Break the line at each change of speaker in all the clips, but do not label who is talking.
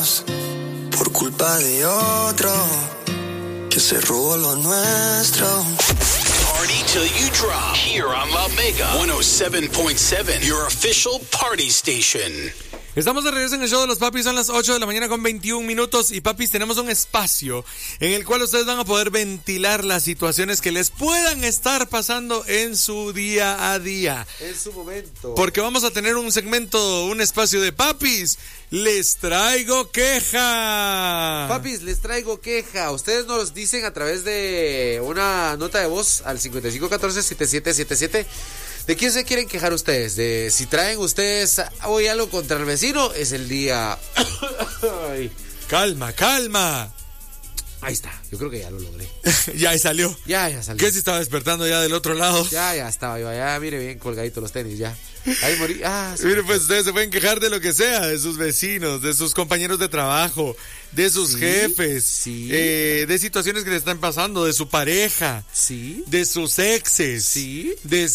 peleamos por culpa de otro que se robó lo nuestro.
Party till you drop here on La Mega 107.7, your official party station.
Estamos de regreso en el show de los papis, son las 8 de la mañana con 21 minutos y papis, tenemos un espacio en el cual ustedes van a poder ventilar las situaciones que les puedan estar pasando en su día a día.
En su momento.
Porque vamos a tener un segmento, un espacio de papis, les traigo queja.
Papis, les traigo queja. Ustedes nos dicen a través de una nota de voz al 5514-7777. ¿De quién se quieren quejar ustedes? De si traen ustedes hoy algo contra el vecino, es el día.
Calma, calma.
Ahí está, yo creo que ya lo logré.
Ya ahí salió.
Ya salió.
¿Qué si estaba despertando ya del otro lado?
Ya estaba yo allá, mire bien colgadito los tenis, ya. Ahí morí. Sí.
Mire, pues ustedes se pueden quejar de lo que sea, de sus vecinos, de sus compañeros de trabajo, de sus jefes,
sí.
De situaciones que le están pasando, de su pareja,
sí,
de sus exes,
sí,
de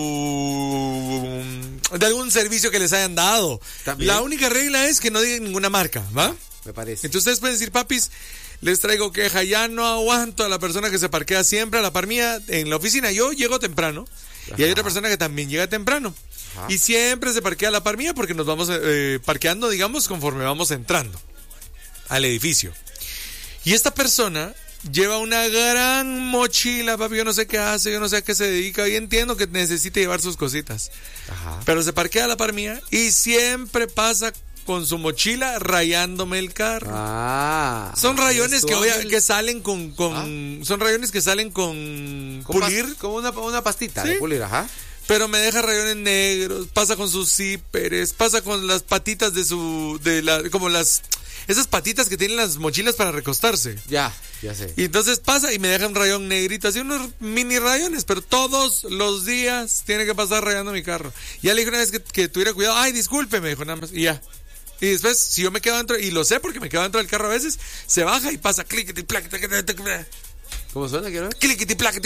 algún servicio que les hayan dado.
También.
La única regla es que no digan ninguna marca, ¿va?
Me parece.
Entonces ustedes pueden decir, papis, les traigo queja, ya no aguanto a la persona que se parquea siempre a la par mía en la oficina. Yo llego temprano. Ajá. Y hay otra persona que también llega temprano. Ajá. Y siempre se parquea a la par mía porque nos vamos parqueando, digamos, conforme vamos entrando al edificio. Y esta persona lleva una gran mochila, papi, yo no sé qué hace, yo no sé a qué se dedica, y entiendo que necesita llevar sus cositas. Ajá. Pero se parquea a la par mía y siempre pasa con su mochila rayándome el carro. Son rayones que salen con son rayones que salen con pulir,
como una pastita, ¿sí? De pulir, ajá.
Pero me deja rayones negros, pasa con sus zíperes, pasa con las patitas esas patitas que tienen las mochilas para recostarse.
Ya sé.
Y entonces pasa y me deja un rayón negrito, así unos mini rayones, pero todos los días tiene que pasar rayando mi carro. Ya le dije una vez que tuviera cuidado, ay, disculpe, me dijo nada más, y ya. Y después, si yo me quedo dentro, y lo sé porque me quedo dentro del carro a veces, se baja y pasa clickety plac.
¿Cómo suena, quiero ver?
Clickety plac.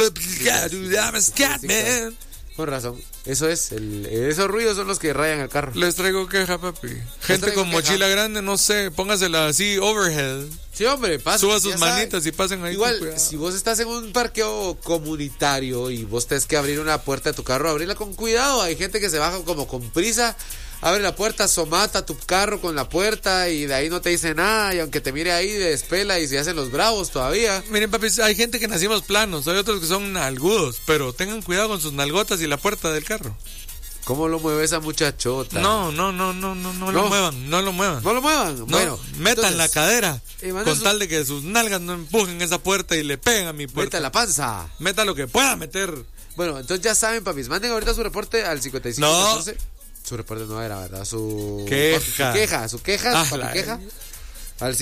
Con razón. Eso es, esos ruidos son los que rayan el carro.
Les traigo queja, papi. Gente con mochila grande, no sé, póngasela así, overhead.
Sí, hombre, pasa.
Suba sus manitas y pasen ahí.
Igual, si vos estás en un parqueo comunitario y vos tenés que abrir una puerta de tu carro, abrirla con cuidado. Hay gente que se baja como con prisa, abre la puerta, somata tu carro con la puerta y de ahí no te dice nada, y aunque te mire ahí despela y se hacen los bravos todavía.
Miren, papi, hay gente que nacimos planos, hay otros que son nalgudos, pero tengan cuidado con sus nalgotas y la puerta del carro.
¿Cómo lo mueve esa muchachota?
No lo muevan.
¿No lo muevan?
No,
bueno,
metan
entonces,
la cadera con tal de que sus nalgas no empujen esa puerta y le peguen a mi puerta.
Meta la panza.
Meta lo que pueda meter.
Bueno, entonces ya saben, papis, manden ahorita su reporte al 5514. Su reporte no era, ¿verdad? Su queja. Su queja al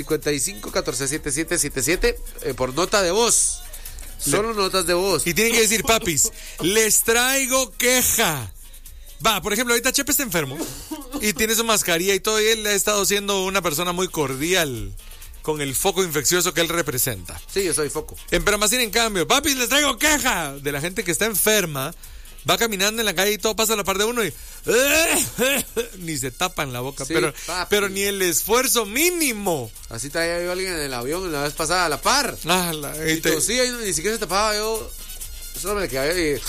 55147777 por nota de voz. Solo notas de voz.
Y tienen que decir, papis, les traigo queja. Va, por ejemplo, ahorita Chepe está enfermo y tiene su mascarilla y todo, y él ha estado siendo una persona muy cordial con el foco infeccioso que él representa.
Sí, yo soy foco.
En Peramacín, en cambio, papis, les traigo queja de la gente que está enferma. Va caminando en la calle y todo pasa a la par de uno y ni se tapan la boca,
sí,
pero ni el esfuerzo mínimo.
Así traía yo a alguien en el avión la vez pasada a la par. Y ni siquiera se tapaba, yo solo me quedaba y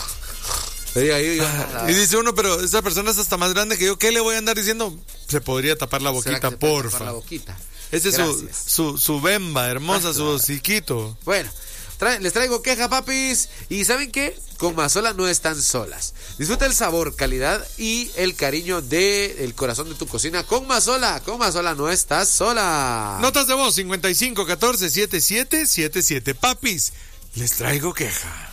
dice uno, pero esa persona es hasta más grande que yo, ¿qué le voy a andar diciendo? Se podría tapar la boquita, porfa.
La boquita.
Ese es su bemba hermosa, su hociquito.
Bueno, les traigo queja, papis. Y ¿saben qué? Con Mazola no están solas. Disfruta el sabor, calidad y el cariño del corazón de tu cocina con Mazola. Con Mazola no estás sola.
Notas de voz 55147777. Papis, les traigo queja.